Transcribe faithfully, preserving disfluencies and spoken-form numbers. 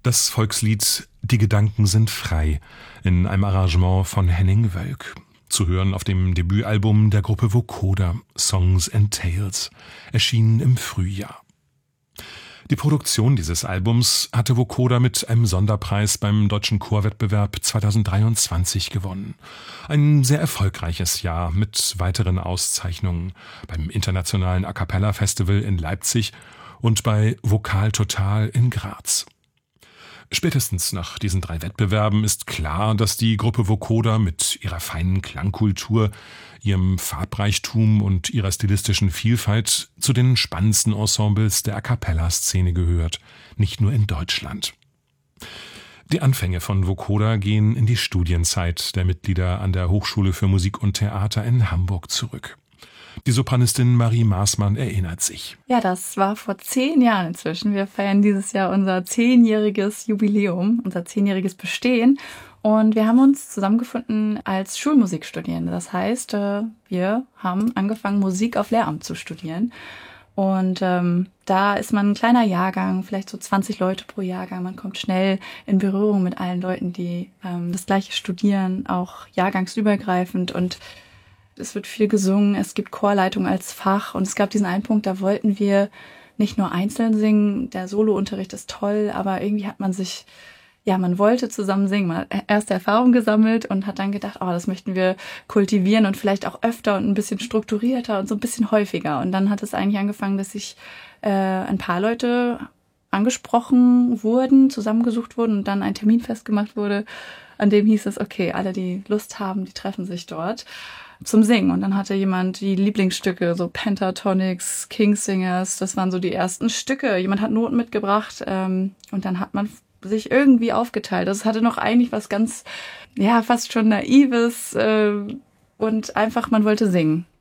Das Volkslied »Die Gedanken sind frei« in einem Arrangement von Henning Wölk. Zu hören auf dem Debütalbum der Gruppe Vocoder, Songs and Tales, erschienen im Frühjahr. Die Produktion dieses Albums hatte Vocoder mit einem Sonderpreis beim Deutschen Chorwettbewerb zweitausenddreiundzwanzig gewonnen. Ein sehr erfolgreiches Jahr mit weiteren Auszeichnungen beim Internationalen A-Cappella-Festival in Leipzig und bei Vokal Total in Graz. Spätestens nach diesen drei Wettbewerben ist klar, dass die Gruppe Vocoder mit ihrer feinen Klangkultur, ihrem Farbreichtum und ihrer stilistischen Vielfalt zu den spannendsten Ensembles der A-Cappella-Szene gehört, nicht nur in Deutschland. Die Anfänge von Vocoder gehen in die Studienzeit der Mitglieder an der Hochschule für Musik und Theater in Hamburg zurück. Die Sopranistin Marie Maßmann erinnert sich. Ja, das war vor zehn Jahren inzwischen. Wir feiern dieses Jahr unser zehnjähriges Jubiläum, unser zehnjähriges Bestehen. Und wir haben uns zusammengefunden als Schulmusikstudierende. Das heißt, wir haben angefangen, Musik auf Lehramt zu studieren. Und ähm, da ist man ein kleiner Jahrgang, vielleicht so zwanzig Leute pro Jahrgang. Man kommt schnell in Berührung mit allen Leuten, die ähm, das Gleiche studieren, auch jahrgangsübergreifend. Und es wird viel gesungen, es gibt Chorleitung als Fach und es gab diesen einen Punkt, da wollten wir nicht nur einzeln singen, der Solounterricht ist toll, aber irgendwie hat man sich, ja, man wollte zusammen singen, man hat erste Erfahrung gesammelt und hat dann gedacht, oh, das möchten wir kultivieren und vielleicht auch öfter und ein bisschen strukturierter und so ein bisschen häufiger. Und dann hat es eigentlich angefangen, dass sich äh, ein paar Leute angesprochen wurden, zusammengesucht wurden und dann ein Termin festgemacht wurde, an dem hieß es, okay, alle, die Lust haben, die treffen sich dort zum Singen. Und dann hatte jemand die Lieblingsstücke, so Pentatonics, Kingsingers, das waren so die ersten Stücke. Jemand hat Noten mitgebracht ähm, und dann hat man sich irgendwie aufgeteilt. Das hatte noch eigentlich was ganz, ja, fast schon Naives äh, und einfach, man wollte singen.